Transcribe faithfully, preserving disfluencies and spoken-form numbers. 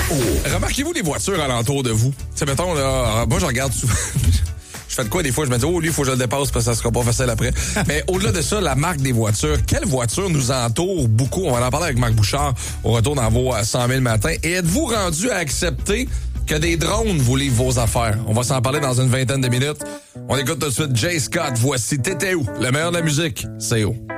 Remarquez-vous les voitures alentour de vous? Tu sais, mettons, là, moi, je regarde souvent. Je fais de quoi des fois? Je me dis, oh, lui, il faut que je le dépasse parce que ça sera pas facile après. Mais au-delà de ça, la marque des voitures. Quelle voiture nous entoure beaucoup? On va en parler avec Marc Bouchard au retour dans vos cent mille matins. Et êtes-vous rendu à accepter que des drones vous livrent vos affaires? On va s'en parler dans une vingtaine de minutes. On écoute tout de suite Jay Scott. Voici T'étais où? Le meilleur de la musique, c'est où?